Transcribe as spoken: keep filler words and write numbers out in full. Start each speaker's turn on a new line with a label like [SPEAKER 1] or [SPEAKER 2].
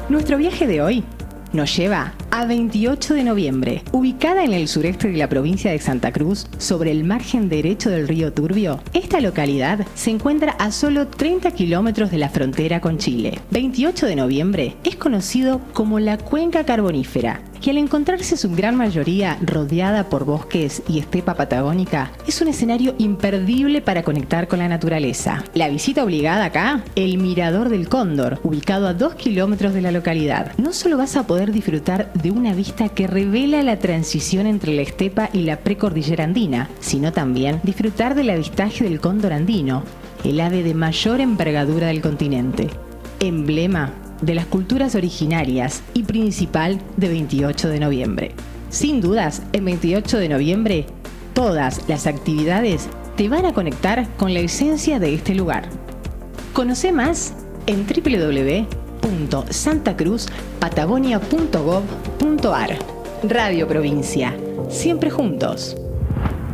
[SPEAKER 1] Nuestro viaje de hoy nos lleva a veintiocho de noviembre, ubicada en el sureste de la provincia de Santa Cruz, sobre el margen derecho del río Turbio. Esta localidad se encuentra a solo treinta kilómetros de la frontera con Chile. veintiocho de noviembre es conocido como la Cuenca Carbonífera, que al encontrarse su gran mayoría rodeada por bosques y estepa patagónica, es un escenario imperdible para conectar con la naturaleza. La visita obligada acá, el Mirador del Cóndor, ubicado a dos kilómetros de la localidad. No solo vas a poder disfrutar de una vista que revela la transición entre la estepa y la precordillera andina, sino también disfrutar del avistaje del cóndor andino, el ave de mayor envergadura del continente, emblema de las culturas originarias y principal de veintiocho de noviembre. Sin dudas, en veintiocho de noviembre, todas las actividades te van a conectar con la esencia de este lugar. Conoce más en doble u doble u doble u punto santa cruz patagonia punto gov punto ar. Radio Provincia, siempre juntos.